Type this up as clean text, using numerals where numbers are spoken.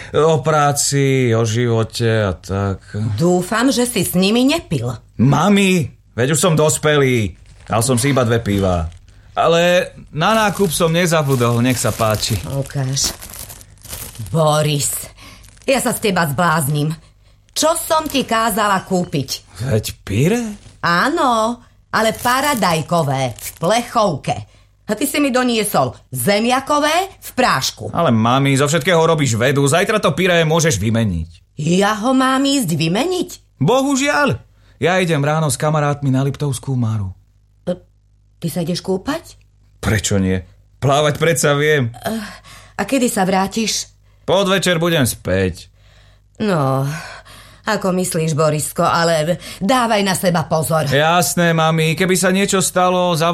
O práci, o živote a tak. Dúfam, že si s nimi nepil. Mami, veď už som dospelý. Dal som si iba 2 pivá. Ale na nákup som nezabudol, nech sa páči. Ukáž. Boris, ja sa z teba zbláznim. Čo som ti kázala kúpiť? Veď pire? Áno, ale paradajkové, v plechovke. A ty si mi doniesol zemiakové v prášku. Ale mami, zo všetkého robíš vedu. Zajtra to pire môžeš vymeniť. Ja ho mám ísť vymeniť? Bohužiaľ. Ja idem ráno s kamarátmi na Liptovskú Maru. Ty sa ideš kúpať? Prečo nie? Plávať predsa viem. A kedy sa vrátiš? Podvečer budem späť. No, ako myslíš, Borisko, ale dávaj na seba pozor. Jasné, mami, keby sa niečo stalo,